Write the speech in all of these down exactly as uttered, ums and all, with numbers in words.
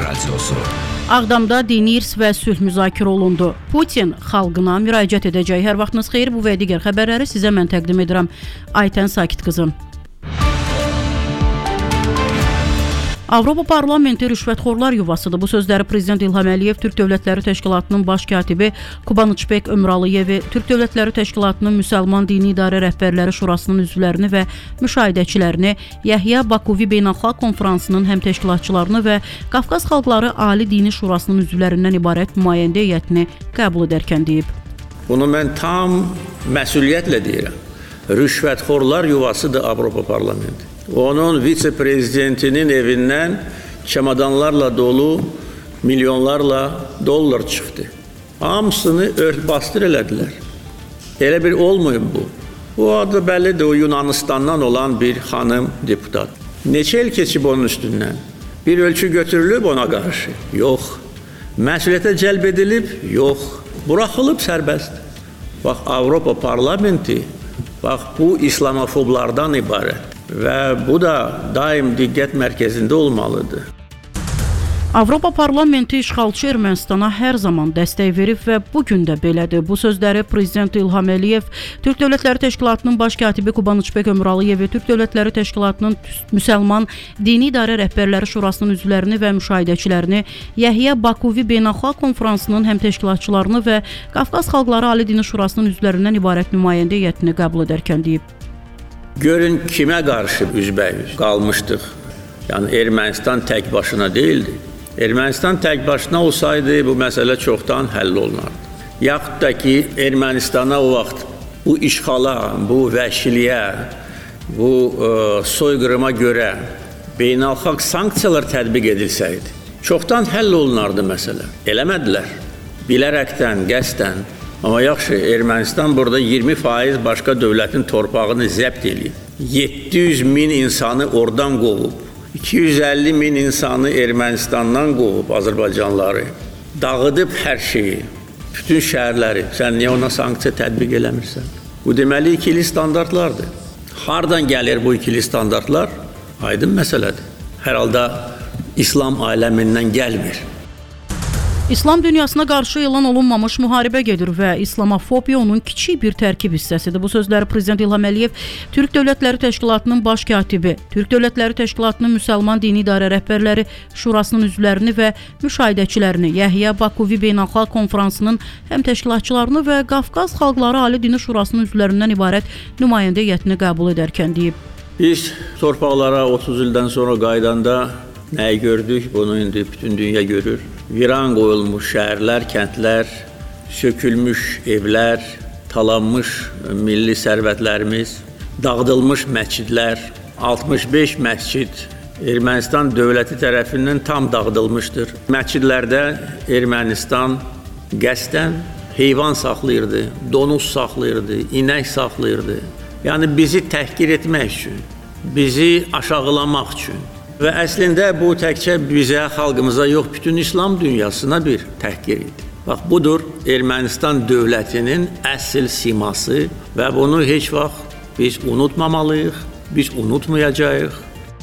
Radiosu. Ağdamda dini irs və sülh müzakirə olundu. Putin xalqına müraciət edəcək. Hər vaxtınız xeyir, bu və digər xəbərləri sizə mən təqdim edirəm. Aytən Sakit qızım. Avropa Parlamenti rüşvətxorlar yuvasıdır. Bu sözləri Prezident İlham Əliyev Türk Dövlətləri Təşkilatının baş katibi Kubanıçbek Ömralıyevi, Türk Dövlətləri Təşkilatının Müsəlman Dini İdarə Rəhbərləri Şurasının üzvlərini və müşahidəçilərini, Yəhya Bakuvi Beynəlxalq Konfransının həmtəşkilatçılarını və Qafqaz Xalqları Ali Dini Şurasının üzvlərindən ibarət nümayəndə heyətini qəbul edərkən deyib. Bunu mən tam məsuliyyətlə deyirəm. Rüşvətxorlar yuvasıdır Avropa Parlamenti. Onun vitse-prezidentinin evindən çamadanlarla dolu milyonlarla dollar çıxdı. Hamısını ört-bastır elədilər. Elə bir olmayıb bu. Bu adı bəllidir, o Yunanistandan olan bir xanım deputat. Neçə il keçib onun üstündən? Bir ölçü götürülüb ona qarşı? Yox. Məsuliyyətə cəlb edilib? Yox. Buraxılıb sərbəst. Bax, Avropa Parlamenti, bax, bu islamofoblardan ibarət. Və bu da daim diqqət mərkəzində olmalıdır. Avropa Parlamenti işğalçı Ermənistana hər zaman dəstək verib və bugün də belədir. Bu sözləri Prezident İlham Əliyev Türk Dövlətləri Təşkilatının baş katibi Kubanıçbek Ömralıyevi, Türk Dövlətləri Təşkilatının Müsəlman Dini İdarə Rəhbərləri Şurasının üzvlərini və müşahidəçilərini, Yəhya Bakuvi Beynəlxalq Konfransının həmtəşkilatçılarını və Qafqaz Xalqları Ali Dini Şurasının üzvlərindən ibarət nümayəndə heyətini qəbul edərkən deyib. Görün kimə qarşı üzbəyüz qalmışdıq. Yəni Ermənistan tək başına deyildi. Ermənistan tək başına olsaydı bu məsələ çoxdan həll olunardı. Yaxud da ki Ermənistana o vaxt bu işğala, bu vəhşiliyə, bu ə, soyqırıma görə beynəlxalq sanksiyalar tətbiq edilsəydi, çoxdan həll olunardı məsələ. Eləmədilər. Bilərəkdən, qəsdən. Amma yaxşı, Ermənistan burada iyirmi faiz başqa dövlətin torpağını zəbt eləyib. yeddi yüz min insanı oradan qovub. iki yüz əlli min insanı Ermənistandan qovub Azərbaycanlıları. Dağıdıb hər şeyi, bütün şəhərləri. Sən niyə ona sanksiya tətbiq eləmirsən? Bu deməli ikili standartlardır. Hardan gəlir bu ikili standartlar? Aydın məsələdir. Hər halda İslam aləmindən gəlmir. İslam dünyasına qarşı elan olunmamış müharibə gedir və İslamofobiya onun kiçik bir tərkib hissəsidir. Bu sözləri Prezident İlham Əliyev Türk Dövlətləri Təşkilatının baş katibi, Türk Dövlətləri Təşkilatının Müsəlman Dini İdarə Rəhbərləri Şurasının üzvlərini və müşahidəçilərini, Yəhya Bakuvi Beynəlxalq Konfransının həmtəşkilatçılarını və Qafqaz Xalqları Ali Dini Şurasının üzvlərindən ibarət nümayəndə heyətini qəbul edərkən deyib. Biz torpaqlara otuz ildən sonra qaydanda nəyi gördük? Bunu indi bütün dünya görür. Viran qoyulmuş şəhərlər, kəndlər, sökülmüş evlər, talanmış milli sərvətlərimiz, dağıdılmış məscidlər, altmış beş məscid Ermənistan dövləti tərəfindən tam dağıdılmışdır. Məscidlərdə Ermənistan qəsdən heyvan saxlayırdı, donuz saxlayırdı, inək saxlayırdı. Yəni bizi təhqir etmək üçün, bizi aşağılamaq üçün. Və əslində bu təkcə bizə, xalqımıza yox, bütün İslam dünyasına bir təhqir idi. Bax, budur Ermənistan dövlətinin əsl siması və bunu heç vaxt biz unutmamalıyıq, biz unutmayacağıq.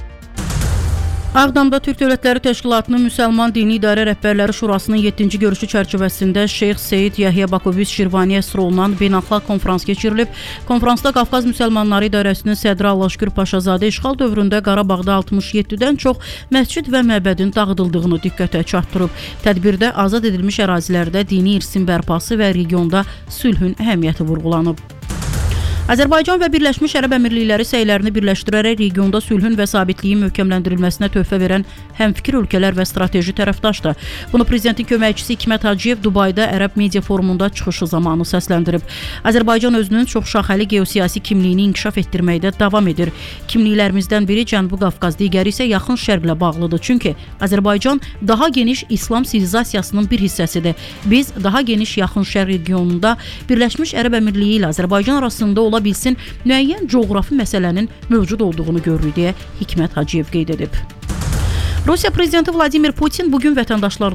Ağdamda Türk Dövlətləri Təşkilatının Müsəlman Dini İdarə Rəhbərləri Şurasının yeddinci görüşü çərçivəsində Şeyx Seyid Yəhya Bakuvi Şirvani əsr olunan beynəlxalq konfrans keçirilib. Konfransda Qafqaz Müsəlmanları İdarəsinin sədri Allahşükür Paşazadə işğal dövründə Qarabağda altmış yeddidən çox məscid və məbədin dağıdıldığını diqqətə çatdırıb. Tədbirdə azad edilmiş ərazilərdə dini irsin bərpası və regionda sülhün əhəmiyyəti vurğulanıb. Azərbaycan və Birləşmiş Ərəb Əmirlikləri səylərini birləşdirərək regionda sülhün və sabitliyin möhkəmləndirilməsinə töhfə verən həmfikir ölkələr və strateji tərəfdaşdır. Bunu Prezidentin köməkçisi Hikmət Hacıyev Dubayda Ərəb Media Forumunda çıxışı zamanı səsləndirib. Azərbaycan özünün çoxşaxəli geosiyasi kimliyini inkişaf etdirməkdə davam edir. Kimliklərimizdən biri Cənubi Qafqaz, digəri isə Yaxın Şərqlə bağlıdır. Çünki Azərbaycan daha geniş İslam sivilizasiyasının bir hissəsidir. Biz daha geniş Yaxın Şərq regionunda Birləşmiş Ərəb Əmirliyi ilə Azərbaycan arasında ola bilsin müəyyən coğrafi məsələnin mövcud olduğunu görürük deyə Hikmət Hacıyev qeyd edib. Rusiya Prezidenti Vladimir Putin bugün vətəndaşlarına